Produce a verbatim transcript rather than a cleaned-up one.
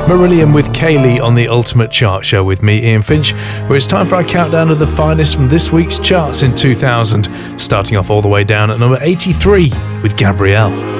Marillion with Kaylee on the Ultimate Chart Show with me, Ian Finch, where it's time for our countdown of the finest from this week's charts in two thousand, starting off all the way down at number eighty-three with Gabrielle.